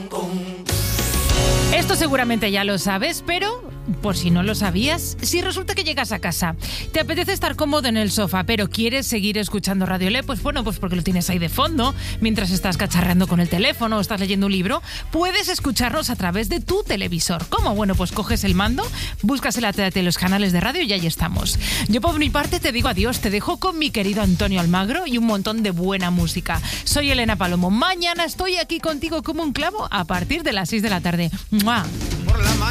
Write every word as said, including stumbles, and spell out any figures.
Esto seguramente ya lo sabes, pero por si no lo sabías, si resulta que llegas a casa, te apetece estar cómodo en el sofá, pero quieres seguir escuchando Radio Le, pues bueno, pues porque lo tienes ahí de fondo, mientras estás cacharreando con el teléfono o estás leyendo un libro, puedes escucharnos a través de tu televisor. ¿Cómo? Bueno, pues coges el mando, buscas en la tele de los canales de radio y ahí estamos. Yo por mi parte te digo adiós, te dejo con mi querido Antonio Almagro y un montón de buena música. Soy Elena Palomo, mañana estoy aquí contigo como un clavo a partir de las seis de la tarde. ¡Mua!